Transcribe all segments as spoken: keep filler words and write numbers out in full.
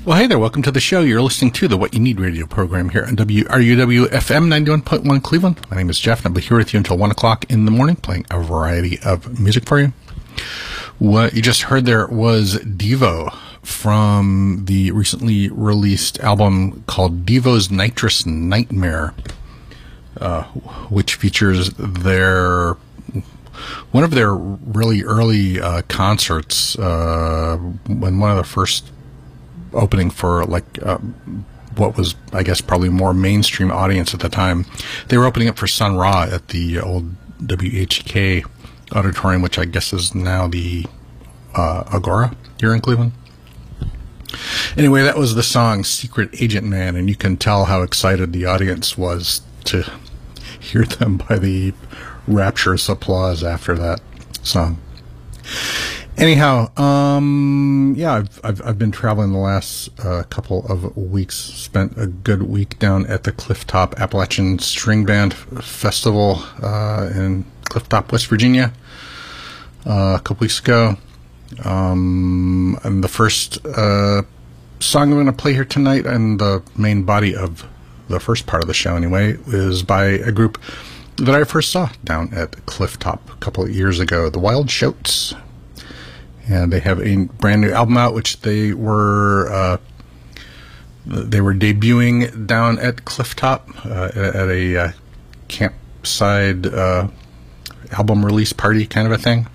Well, hey there. Welcome to the show. You're listening to the What You Need radio program here on W R U W F M ninety-one point one Cleveland. My name is Jeff, and I'll be here with you until one o'clock in the morning, playing a variety of music for you. What you just heard there was Devo from the recently released album called Devo's Nitrous Nightmare, uh, which features their one of their really early uh, concerts, uh, when one of the first opening for like uh, what was, I guess, probably more mainstream audience at the time. They were opening up for Sun Ra at the old W H K auditorium, which I guess is now the uh, Agora here in Cleveland. Anyway, that was the song Secret Agent Man, and you can tell how excited the audience was to hear them by the rapturous applause after that song. Anyhow, um, yeah, I've, I've, I've been traveling the last uh, couple of weeks. Spent a good week down at the Clifftop Appalachian String Band Festival uh, in Clifftop, West Virginia, uh, a couple weeks ago. Um, and the first uh, song I'm going to play here tonight, and the main body of the first part of the show anyway, is by a group that I first saw down at Clifftop a couple of years ago, the Wild Shouts. And they have a brand new album out, which they were uh, they were debuting down at Clifftop uh, at a uh, campsite uh, album release party kind of a thing.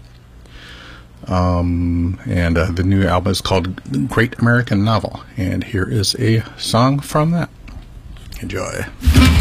Um, and uh, the new album is called Great American Novel. And here is a song from that. Enjoy.